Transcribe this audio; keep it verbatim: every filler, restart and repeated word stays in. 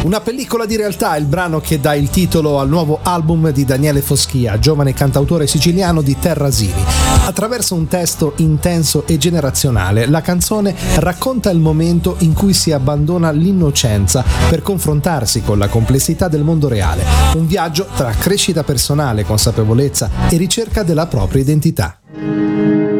Una pellicola di realtà è il brano che dà il titolo al nuovo album di Daniele Foschia, giovane cantautore siciliano di Terrasini. Attraverso un testo intenso e generazionale, la canzone racconta il momento in cui si abbandona l'innocenza per confrontarsi con la complessità del mondo reale. Un viaggio tra crescita personale, consapevolezza e ricerca della propria identità.